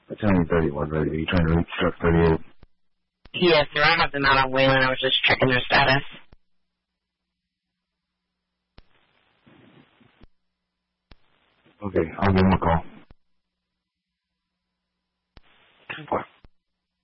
It's only 31, right? Are you trying to reach truck 38? Yes, sir. I have them out on Wayland. I was just checking their status. Okay, I'll give him a call. 4.